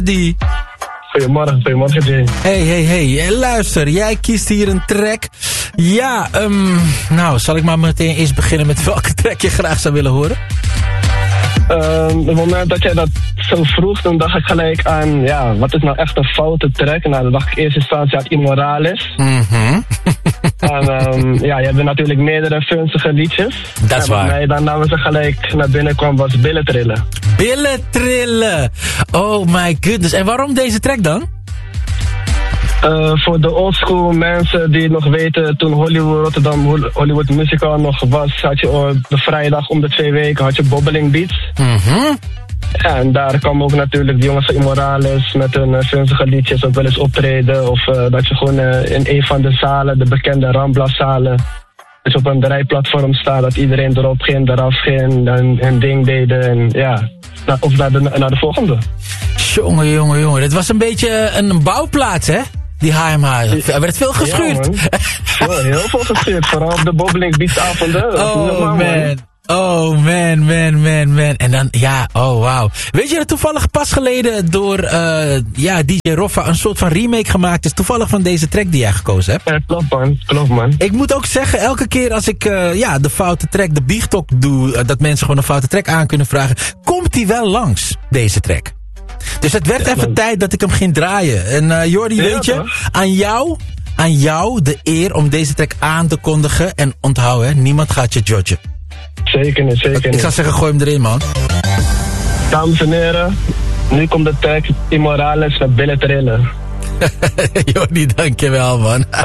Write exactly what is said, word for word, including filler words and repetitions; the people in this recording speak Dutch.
Die. Goedemorgen, goedemorgen Jay. Hey, hey, hey. Luister, jij kiest hier een track. Ja, um, nou, zal ik maar meteen eerst beginnen met welke track je graag zou willen horen? Um, op het moment dat jij dat zo vroeg, dan dacht ik gelijk aan, ja, wat is nou echt een foute track? Nou, dan dacht ik in eerste instantie aan Immorales. Mm-hmm. En um, ja, je hebt natuurlijk meerdere funstige liedjes. Dat is waar. En dan namen ze gelijk naar binnen kwam was Billen Trillen. Billen Trillen. Oh my goodness. En waarom deze track dan? Uh, voor de oldschool mensen die nog weten, toen Hollywood Rotterdam Hollywood Musical nog was, had je op de vrijdag om de twee weken had je Bobbeling Beats. Mm-hmm. Ja, en daar kwamen ook natuurlijk de jongens van Immorales met hun uh, funstige liedjes ook wel eens optreden. Of uh, dat je gewoon uh, in een van de zalen, de bekende Rambla-zalen, dus op een rijplatform staat, dat iedereen erop ging, eraf ging en een ding deden. En ja, na, of naar de, naar de volgende. Jongen, jongen, jongen. Dit was een beetje een bouwplaats, hè? Die H M H. Er werd veel geschuurd. Ja, man. Heel veel geschuurd. Vooral op de Bobbeling Beatsavonden. Oh normaal, man. man. Oh man, man, man, man. En dan, ja, oh wauw. Weet je dat toevallig pas geleden door uh, ja, D J Roffa een soort van remake gemaakt is? Toevallig van deze track die jij gekozen hebt. Ja, klopt man, klopt man. Ik moet ook zeggen, elke keer als ik uh, ja, de foute track, de biechttok doe, uh, dat mensen gewoon een foute track aan kunnen vragen, komt die wel langs, deze track. Dus het werd ja, even man. tijd dat ik hem ging draaien. En uh, Jordi, ja, weet je, toch? aan jou, aan jou de eer om deze track aan te kondigen. En onthoud, hè, niemand gaat je judgen. Zeker niet, zeker niet. Ik zou zeggen, gooi hem erin, man. Dames en heren, nu komt de track Immorales met Billen Trillen. Jordi, dankjewel, man.